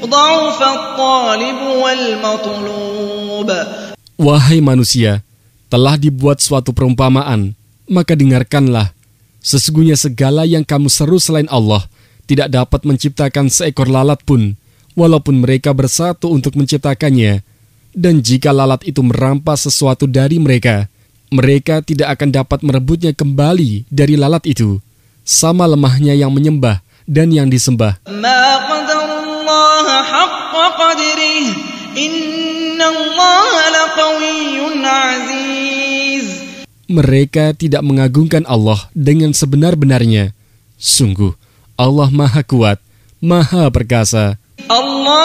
ضعف الطالب والمطلوب. Wahai manusia, telah dibuat suatu perumpamaan, maka dengarkanlah. Sesungguhnya segala yang kamu seru selain Allah tidak dapat menciptakan seekor lalat pun, walaupun mereka bersatu untuk menciptakannya. Dan jika lalat itu merampas sesuatu dari mereka, mereka tidak akan dapat merebutnya kembali dari lalat itu. Sama lemahnya yang menyembah dan yang disembah. Ma qadarullah haqqa qadrih, innallaha laqawiyyun aziz. Mereka tidak mengagungkan Allah dengan sebenar-benarnya. Sungguh, Allah Maha Kuat, Maha Perkasa. Allah